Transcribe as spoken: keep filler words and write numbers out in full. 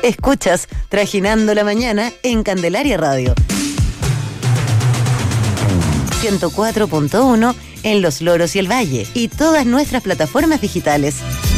Escuchas Trajinando la Mañana en Candelaria Radio. ciento cuatro punto uno en Los Loros y el Valle y todas nuestras plataformas digitales.